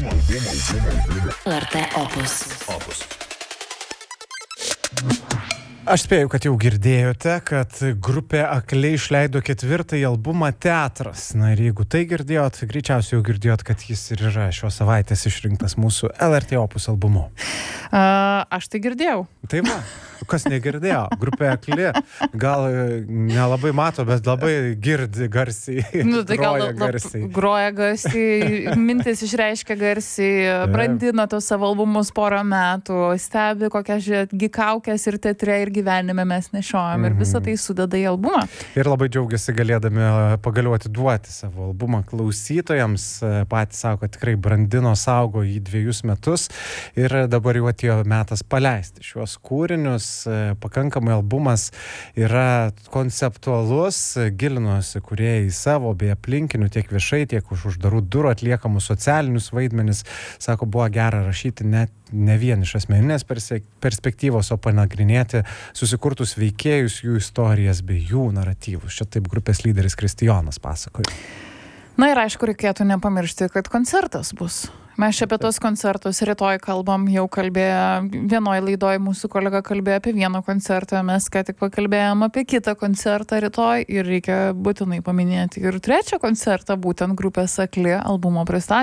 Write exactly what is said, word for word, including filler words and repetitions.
L R T Opus. Opus. Aš spėju, kad jau girdėjote, kad grupė Akli išleido ketvirtąjį albumą Teatras. Na ir jeigu tai girdėjot, greičiausiai jau girdėjot, kad jis ir yra šios savaitės išrinktas mūsų L R T Opus albumu. Uh, aš tai girdėjau. Tai va, kas negirdėjo, grupė Akli gal nelabai mato, bet labai girdi garsiai, nu, tai groja gal, garsiai. Groja garsiai, mintis išreiškia garsiai, brandina tos savo albumus porą metų, stebi kokią žiūrėt gikaukės ir teatre ir gyvenime mes nešiojam mm-hmm. ir visą tai sudeda į albumą. Ir labai džiaugiasi galėdami pagaliau atiduoti savo albumą klausytojams. Patys sako, kad tikrai brandino, saugo jį dviejus metus ir dabar jau atėjo metas paleisti šiuos kūrinius. Pakankamai albumas yra konceptualus, gilinosi kūrėjai savo bei aplinkinių tiek viešai, tiek už uždarų durų atliekamų socialinius vaidmenis. Sako, buvo gera rašyti net ne vien iš asmeninės perspektyvos, o panagrinėti susikurtus veikėjus, jų istorijas bei jų naratyvus. Čia taip grupės lyderis Kristijonas pasakoja. Na ir aišku, reikėtų nepamiršti, kad koncertas bus. Mes čia apie tos koncertus rytoj kalbam, jau kalbėjo, vienoj laidoj mūsų kolega kalbėjo apie vieną koncertą, mes ką tik pakalbėjom apie kitą koncertą rytoj ir reikia būtinai paminėti ir trečią koncertą, būtent grupės Akli albumo pristatymą.